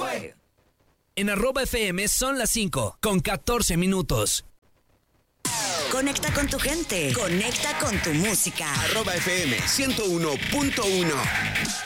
En @FM son las 5:14. Conecta con tu gente. Conecta con tu música. @FM 101.1.